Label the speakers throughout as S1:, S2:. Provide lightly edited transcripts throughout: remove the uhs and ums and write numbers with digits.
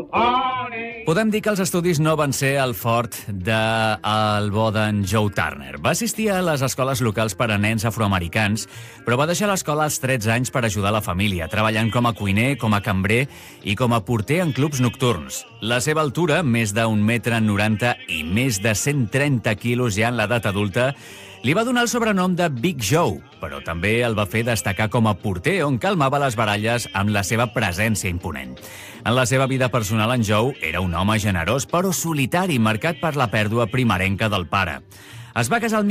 S1: Podem dir que els estudis no van ser el fort del bo d'en Joe Turner. Va assistir a les escoles locals per a nens afroamericans, però va deixar l'escola als 13 anys per ajudar la família, treballant com a cuiner, com a cambrer i com a porter en clubs nocturns. La seva altura, més d'1,90 m i més de 130 quilos ja en l'edat adulta, li va donar el sobrenom de Big Joe, però també el va fer destacar com a porter, on calmava les baralles amb la seva presència imponent. En la seva vida personal, en Joe era un home generós, però solitari, marcat per la pèrdua primerenca del pare. Es va casar el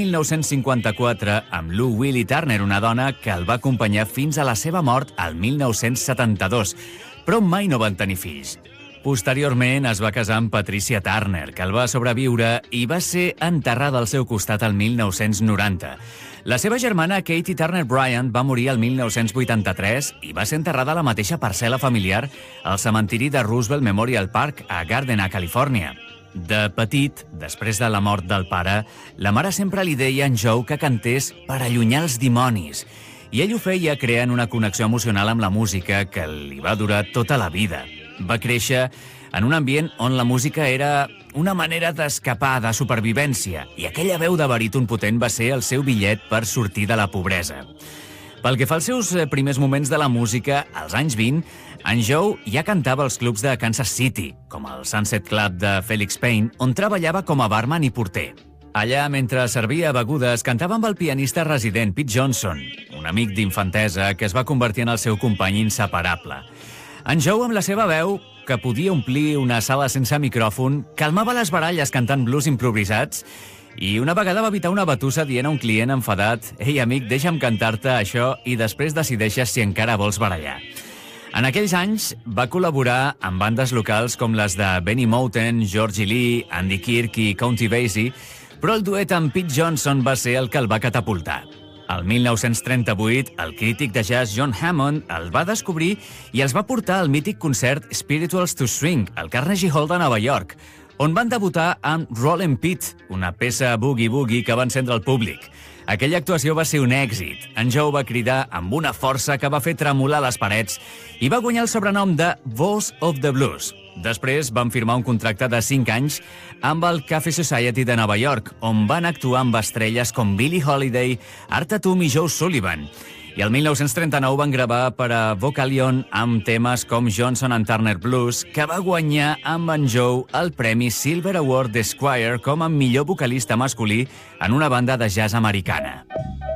S1: 1954 amb Lou Willie Turner, una dona que el va acompanyar fins a la seva mort al 1972, però mai no van tenir fills. Posteriorment es va casar amb Patricia Turner, que el va sobreviure i va ser enterrada al seu costat el 1990. La seva germana, Katie Turner Bryant, va morir el 1983 i va ser enterrada a la mateixa parcel·la familiar al cementiri de Roosevelt Memorial Park a Gardena, Califòrnia. De petit, després de la mort del pare, la mare sempre li deia a en Joe que cantés per allunyar els dimonis, i ell ho feia creant una connexió emocional amb la música que li va durar tota la vida. Va créixer en un ambient on la música era una manera d'escapar, de supervivència, i aquella veu de baríton potent va ser el seu bitllet per sortir de la pobresa. Pel que fa als seus primers moments de la música, als anys 20, en Joe ja cantava als clubs de Kansas City, com el Sunset Club de Felix Payne, on treballava com a barman i porter. Allà, mentre servia begudes, cantava amb el pianista resident Pete Johnson, un amic d'infantesa que es va convertir en el seu company inseparable. En Joe, amb la seva veu, que podia omplir una sala sense micròfon, calmava les baralles cantant blues improvisats i una vegada va evitar una batussa dient a un client enfadat «Ei, amic, deixa'm cantar-te això i després decideixes si encara vols barallar». En aquells anys va col·laborar amb bandes locals com les de Benny Moten, Georgie Lee, Andy Kirk i Country Basie, però el duet amb Pete Johnson va ser el que el va catapultar. El 1938, el crític de jazz John Hammond el va descobrir i els va portar al mític concert Spirituals to Swing, al Carnegie Hall de Nova York, on van debutar amb Rollin' Pete, una peça boogie-boogie que va encendre el públic. Aquella actuació va ser un èxit. En Joe va cridar amb una força que va fer tremolar les parets i va guanyar el sobrenom de Boss of the Blues. Després van firmar un contracte de 5 anys amb el Cafe Society de Nova York, on van actuar amb estrelles com Billie Holiday, Art Tatum i Joe Sullivan. I el 1939 van gravar per a Vocalion amb temes com Johnson and Turner Blues, que va guanyar amb en Joe el premi Silver Award d'Esquire com a millor vocalista masculí en una banda de jazz americana.